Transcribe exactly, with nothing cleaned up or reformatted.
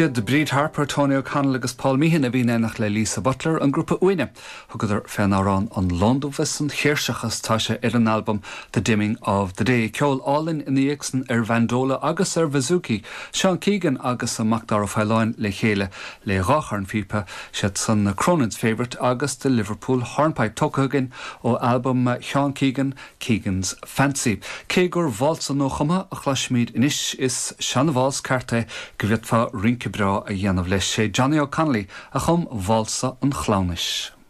Siad de Bríd Harper, Tony O'Connell agus Paul Meehan a bhí nach le Lisa Butler an grúpa uine. Thugad féin árán an Londonvis an chéirsechas tá sé ar an album The Dimming of the Day. Ceol álinn in íoxan ar Vandola agus ar Vizuki. Sean Keegan agus a Macdar of Highline le chéile le ráchar an fipa siad san na Cronin's favourite agus de Liverpool Hornpipe Tócagin ó album Sean Keegan, Keegan's Fancy. Cégur Valsa nó chuma a chlasmíd inis is Sean Vals carte go bhíodfa rince bra a dhéanamh leis sé Johnny O'Connell a chum Valsa an chlánis.